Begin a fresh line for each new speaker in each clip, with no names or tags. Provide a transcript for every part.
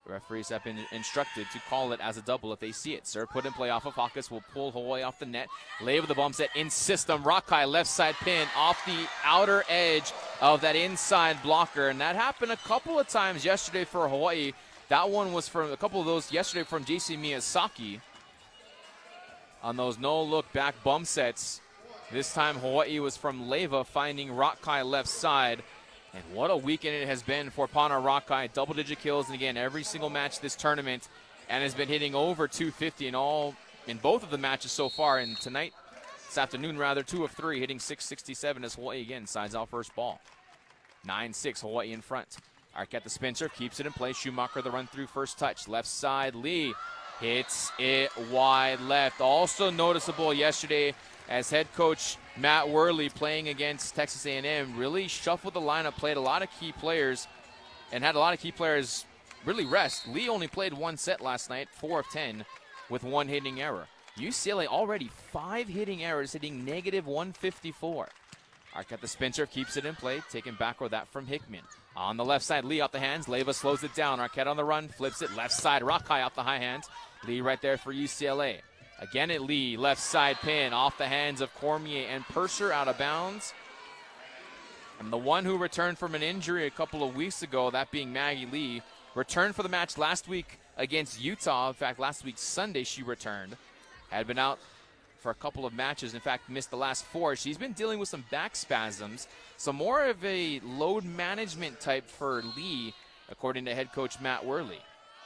Referees have been instructed to call it as a double if they see it. Serve put in play off of Hawkins will pull Hawaii off the net. Lay with the bump set in system. Rakai left side pin off the outer edge of that inside blocker. And that happened a couple of times yesterday for Hawaii. That one was from a couple of those yesterday from JC Miyazaki on those no-look back bump sets. This time Hawaii was from Leva finding Rakai left side. And what a weekend it has been for Pana Rakai. Double-digit kills, and again, every single match this tournament, and has been hitting over 250 in both of the matches so far. And tonight, this afternoon rather, 2 of 3, hitting 667 as Hawaii again sides out first ball. 9-6, Hawaii in front. Arquette the spin serve, keeps it in play. Schumacher the run through first touch. Left side, Lee hits it wide left. Also noticeable yesterday as head coach Matt Worley playing against Texas A&M really shuffled the lineup, played a lot of key players, and had a lot of key players really rest. Lee only played one set last night, 4 of 10, with 1 hitting error. UCLA already 5 hitting errors, hitting negative 154. Arquette the spin serve, keeps it in play, taking back row that from Hickman. On the left side, Lee off the hands. Leva slows it down. Arquette on the run, flips it left side. Rakai off the high hands. Lee right there for UCLA. Again at Lee, left side pin off the hands of Cormier and Purser out of bounds. And the one who returned from an injury a couple of weeks ago, that being Maggie Lee, returned for the match last week against Utah. In fact, last week Sunday she returned. Had been out for a couple of matches. In fact, missed the last 4. She's been dealing with some back spasms. So more of a load management type for Lee, according to head coach Matt Worley.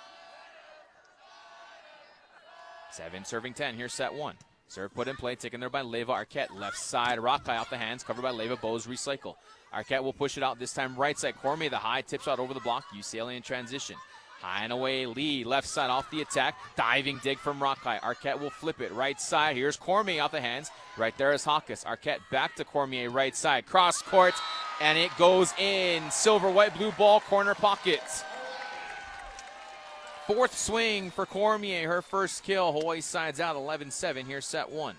7 serving 10. Here's set 1. Serve put in play, taken there by Leva. Arquette left side. Rakai off the hands, covered by Leva. Bows recycle. Arquette will push it out this time right side. Cormier the high tip shot over the block. UCLA in transition. High and away. Lee left side off the attack. Diving dig from Rakai. Arquette will flip it right side. Here's Cormier off the hands. Right there is Hawkins. Arquette back to Cormier right side. Cross court, and it goes in. Silver, white, blue ball, corner pockets. 4th swing for Cormier, her first kill. Hawaii sides out 11-7. Here's set 1.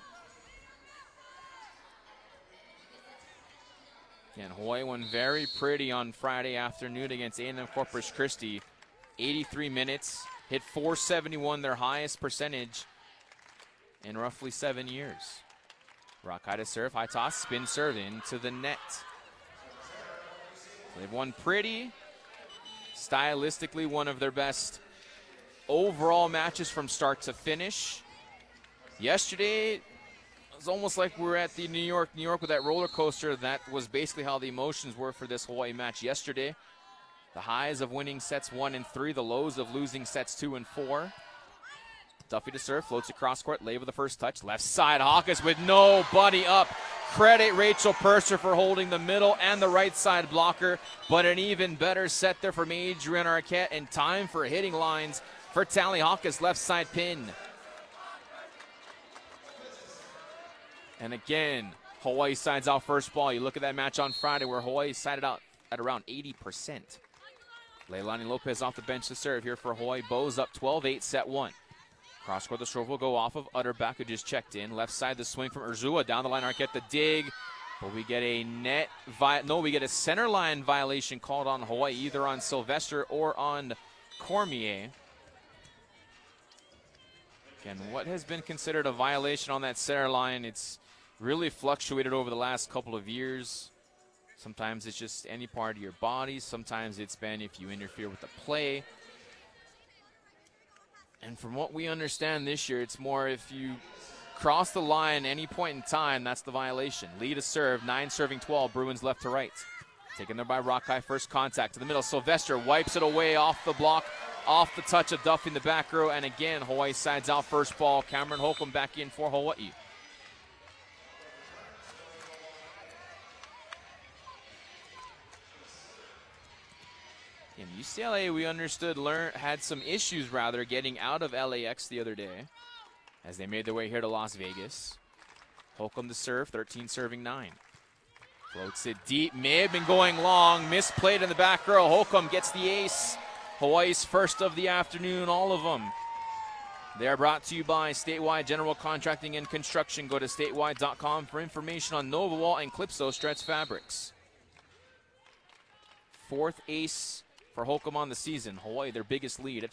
Again, Hawaii won very pretty on Friday afternoon against A&M Corpus Christi. 83 minutes, hit .471, their highest percentage in roughly 7 years. Rakai to serve, high toss, spin serve into the net. They've won pretty. Stylistically, one of their best overall matches from start to finish. Yesterday, it was almost like we were at the New York with that roller coaster. That was basically how the emotions were for this Hawaii match yesterday. The highs of winning sets 1 and 3, the lows of losing sets 2 and 4. Duffy to serve, floats across court, Leva the first touch. Left side, Hawkins with nobody up. Credit Rachel Purser for holding the middle and the right side blocker, but an even better set there from Adrienne Arquette, and time for hitting lines for Tally Hawkins, left side pin. And again, Hawaii sides out first ball. You look at that match on Friday where Hawaii sided out at around 80%. Leilani Lopez off the bench to serve here for Hawaii. Bows up 12-8, set 1. Cross court, the serve will go off of Utterback, who just checked in. Left side, the swing from Urzua. Down the line, Arquette the dig. But we get we get a center line violation called on Hawaii, either on Sylvester or on Cormier. Again, what has been considered a violation on that center line, it's really fluctuated over the last couple of years. Sometimes it's just any part of your body. Sometimes it's been if you interfere with the play. And from what we understand this year, it's more if you cross the line any point in time, that's the violation. Lead to serve, 9 serving 12, Bruins left to right. Taken there by Rakai, first contact to the middle. Sylvester wipes it away off the block, off the touch of Duffy in the back row. And again, Hawaii sides out first ball. Cameron Holcomb back in for Hawaii. In UCLA, we understood, had some issues, getting out of LAX the other day as they made their way here to Las Vegas. Holcomb to serve, 13 serving 9. Floats it deep, may have been going long, misplayed in the back row. Holcomb gets the ace. Hawaii's first of the afternoon, all of them. They are brought to you by Statewide General Contracting and Construction. Go to statewide.com for information on Nova Wall and Clipso Stretch Fabrics. 4th ace for Holcomb on the season. Hawaii, their biggest lead at